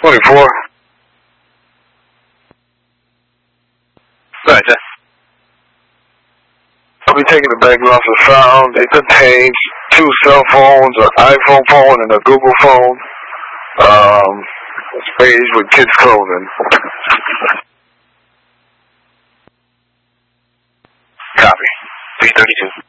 24. Right, sir. I'll be taking the bag loss of found. It contains 2 cell phones, an iPhone phone and a Google phone. Space with kids' clothing. Copy. 332.